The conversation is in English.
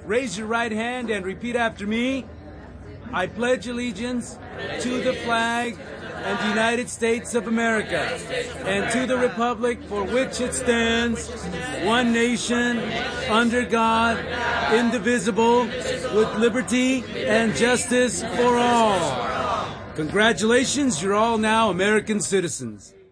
Raise your right hand and repeat after me. I pledge allegiance to the flag and the United States of America and to the republic for which it stands, one nation, under God, indivisible, with liberty and justice for all. Congratulations, you're all now American citizens.